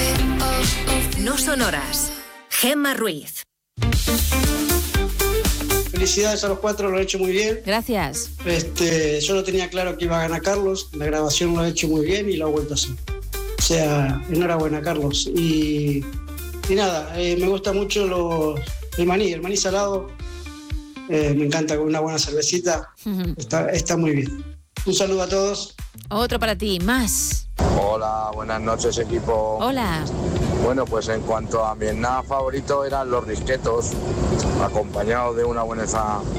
No sonoras. Gemma Ruiz. Felicidades a los 4, lo he hecho muy bien. Gracias. Yo no tenía claro que iba a ganar Carlos, la grabación lo ha hecho muy bien y lo ha vuelto a hacer. O sea, enhorabuena, Carlos. Y nada, me gusta mucho el maní salado. Me encanta con una buena cervecita. Está muy bien. Un saludo a todos. Otro para ti, más. Hola, buenas noches, equipo. Hola. Bueno, pues en cuanto a mi snack favorito eran los risquetos, acompañados de una buena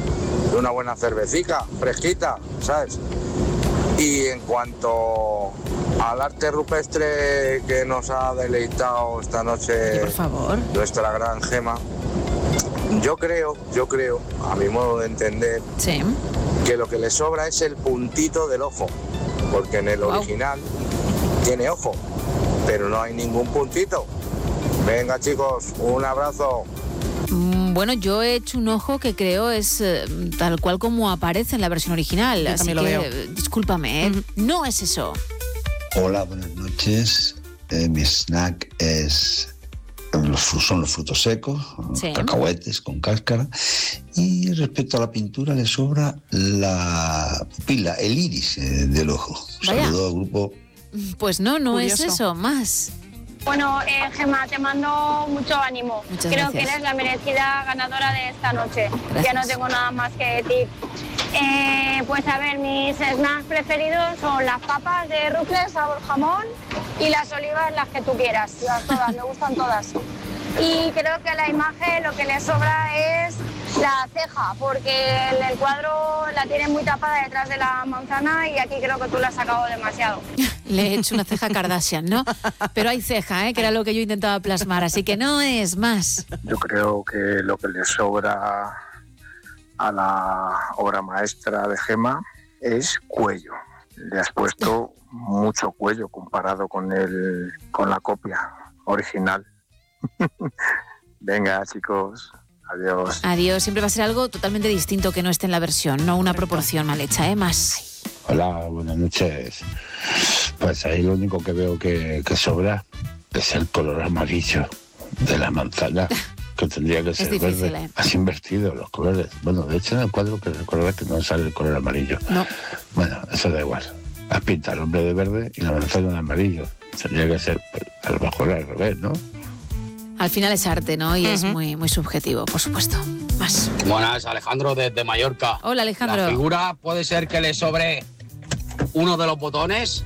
cervecica fresquita, ¿sabes? Y en cuanto al arte rupestre que nos ha deleitado esta noche, por favor, nuestra gran Gema, yo creo, a mi modo de entender, sí, que lo que le sobra es el puntito del ojo, porque en el original tiene ojo, pero no hay ningún puntito. Venga, chicos, un abrazo. Bueno, yo he hecho un ojo que creo es tal cual como aparece en la versión original. Yo así también lo que, veo. Discúlpame, no es eso. Hola, buenas noches. Mi snack son los frutos secos, Sí. cacahuetes con cáscara. Y respecto a la pintura, le sobra la pupila, el iris del ojo. Vaya. Saludo al grupo. Pues no Curioso. es eso, más. Bueno, Gemma, te mando mucho ánimo. Muchas Creo gracias. que eres la merecida ganadora de esta noche. Gracias. Ya no tengo nada más que decir. Pues a ver, mis snacks preferidos son las papas de rufles, sabor jamón, y las olivas, las que tú quieras. Todas, me gustan todas. Y creo que a la imagen lo que le sobra es la ceja, porque en el cuadro la tiene muy tapada detrás de la manzana y aquí creo que tú la has sacado demasiado. Le he hecho una ceja Kardashian, ¿no? Pero hay ceja, que era lo que yo intentaba plasmar, así que no es más. Yo creo que lo que le sobra a la obra maestra de Gema es cuello. Le has puesto mucho cuello comparado con la copia original. Venga, chicos, adiós. Adiós, siempre va a ser algo totalmente distinto que no esté en la versión, no una proporción mal hecha, más. Hola, buenas noches. Pues ahí lo único que veo que sobra es el color amarillo de la manzana, que tendría que ser difícil, verde. Has invertido los colores. Bueno, de hecho en el cuadro que recordar que no sale el color amarillo. No. Bueno, eso da igual. Has pintado el hombre de verde y la manzana de amarillo. Tendría que ser a lo mejor al revés, ¿no? Al final es arte, ¿no? Y es muy, muy subjetivo, por supuesto. Más. Buenas, Alejandro desde Mallorca. Hola, Alejandro. ¿La figura puede ser que le sobre uno de los botones?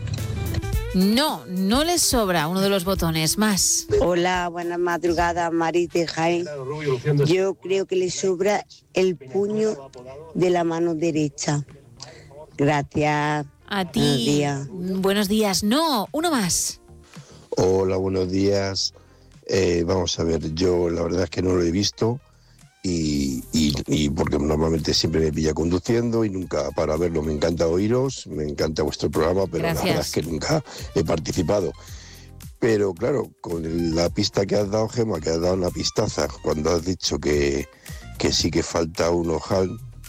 No le sobra uno de los botones, más. Hola, buenas madrugadas, Marit de Jaén. Yo creo que le sobra el puño de la mano derecha. Gracias. A ti. Buenos días. Buenos días. No, uno más. Hola, buenos días. Vamos a ver, yo la verdad es que no lo he visto y porque normalmente siempre me pilla conduciendo y nunca para verlo. Me encanta oíros, me encanta vuestro programa, pero Gracias. la verdad es que nunca he participado. Pero claro, con la pista que has dado, Gemma, que has dado una pistaza, cuando has dicho que sí que falta un ojal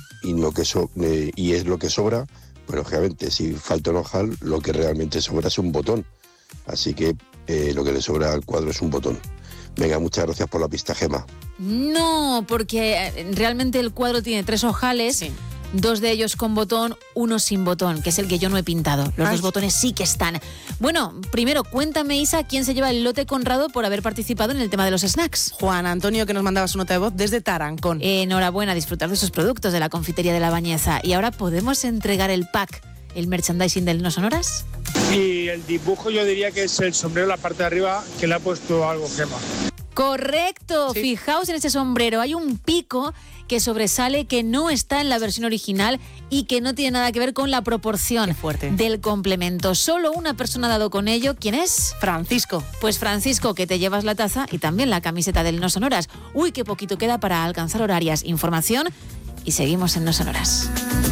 y es lo que sobra, pues lógicamente si falta un ojal, lo que realmente sobra es un botón. Así que lo que le sobra al cuadro es un botón. Venga, muchas gracias por la pista, Gemma. No, porque realmente el cuadro tiene 3 ojales, Sí. 2 de ellos con botón, 1 sin botón, que es el que yo no he pintado. Los 2 botones sí que están. Bueno, primero, cuéntame, Isa, ¿quién se lleva el lote Conrado por haber participado en el tema de los snacks? Juan Antonio, que nos mandaba su nota de voz desde Tarancón. Enhorabuena, disfrutar de esos productos de la confitería de La Bañeza. Y ahora podemos entregar el pack, el merchandising del No Sonoras. Y el dibujo yo diría que es el sombrero, la parte de arriba, que le ha puesto algo Gemma. Correcto, Sí. Fijaos en ese sombrero, hay un pico que sobresale, que no está en la versión original y que no tiene nada que ver con la proporción Qué fuerte. del complemento. Solo una persona ha dado con ello. ¿Quién es? Francisco. Pues Francisco, que te llevas la taza y también la camiseta del No Sonoras. Uy, qué poquito queda para alcanzar horarias. Información y seguimos en No Sonoras.